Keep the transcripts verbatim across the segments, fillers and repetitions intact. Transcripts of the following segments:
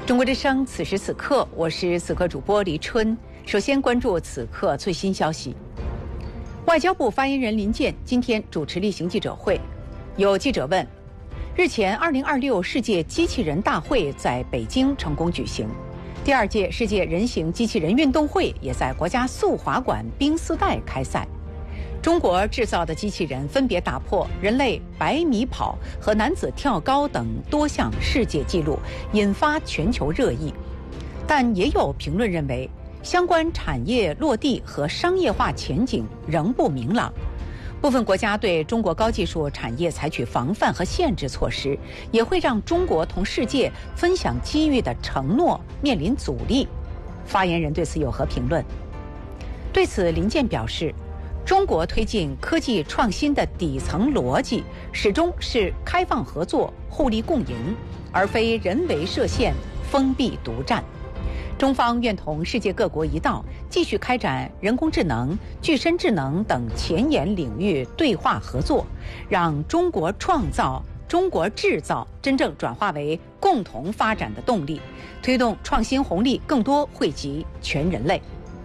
中国之声，此时此刻，我是此刻主播黎春。首先关注此刻最新消息。外交部发言人林健今天主持例行记者会，有记者问：日前，二零二六世界机器人大会在北京成功举行，第二届世界人形机器人运动会也在国家速滑馆冰丝带开赛。中国制造的机器人分别打破人类百米跑和男子跳高等多项世界纪录，引发全球热议。但也有评论认为，相关产业落地和商业化前景仍不明朗。部分国家对中国高技术产业采取防范和限制措施，也会让中国同世界分享机遇的承诺面临阻力。发言人对此有何评论？对此，林健表示，中国推进科技创新的底层逻辑始终是开放合作、互利共赢，而非人为设限、封闭独占。中方愿同世界各国一道，继续开展人工智能、具身智能等前沿领域对话合作，让中国创造、中国制造真正转化为共同发展的动力，推动创新红利更多惠及全人类。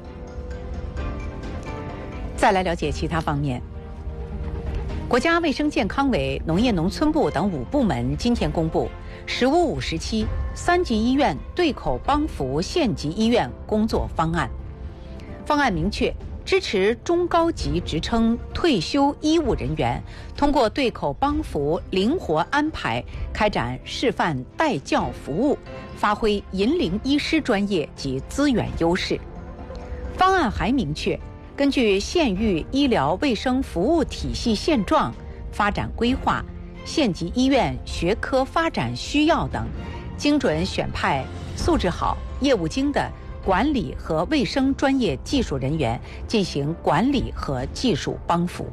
再来了解其他方面。国家卫生健康委、农业农村部等五部门今天公布“十五五”时期三级医院对口帮扶县级医院工作方案。方案明确，支持中高级职称退休医务人员通过对口帮扶灵活安排，开展示范带教服务，发挥引领医师专业及资源优势。方案还明确，根据县域医疗卫生服务体系现状、发展规划、县级医院学科发展需要等，精准选派素质好、业务精的管理和卫生专业技术人员进行管理和技术帮扶。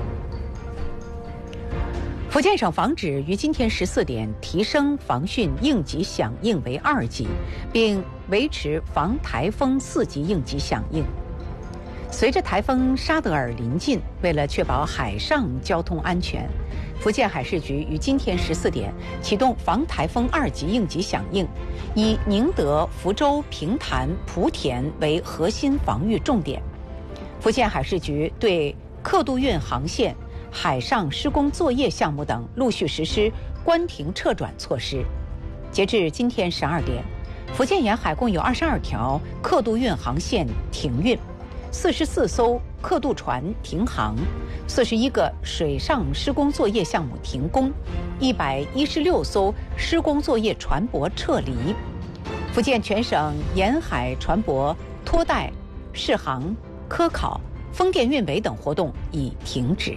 福建省防指于今天十四点提升防汛应急响应为二级，并维持防台风四级应急响应。随着台风沙德尔临近，为了确保海上交通安全，福建海事局于今天十四点启动防台风二级应急响应，以宁德、福州、平潭、莆田为核心防御重点。福建海事局对客渡运航线、海上施工作业项目等陆续实施关停撤转措施。截至今天十二点，福建沿海共有二十二条客渡运航线停运，四十四艘客渡船停航，四十一个水上施工作业项目停工，一百一十六艘施工作业船舶撤离。福建全省沿海船舶拖带、试航、科考、风电运维等活动已停止。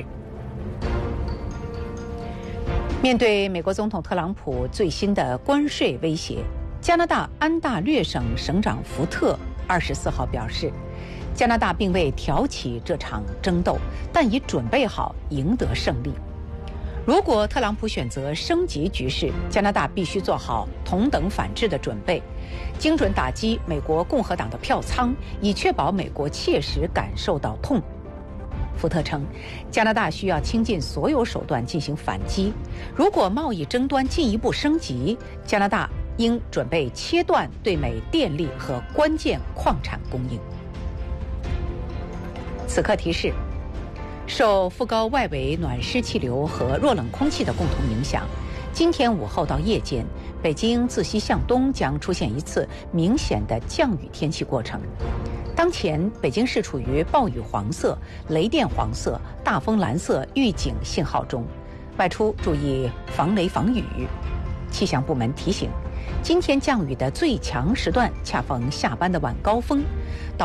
面对美国总统特朗普最新的关税威胁，加拿大安大略省省长福特二十四号表示，加拿大并未挑起这场争斗，但已准备好赢得胜利。如果特朗普选择升级局势，加拿大必须做好同等反制的准备，精准打击美国共和党的票仓，以确保美国切实感受到痛。福特称，加拿大需要倾尽所有手段进行反击。如果贸易争端进一步升级，加拿大应准备切断对美电力和关键矿产供应。此刻提示，受副高外围暖湿气流和弱冷空气的共同影响，今天午后到夜间，北京自西向东将出现一次明显的降雨天气过程。当前北京市处于暴雨黄色、雷电黄色、大风蓝色预警信号中，外出注意防雷防雨。气象部门提醒，今天降雨的最强时段恰逢下班的晚高峰，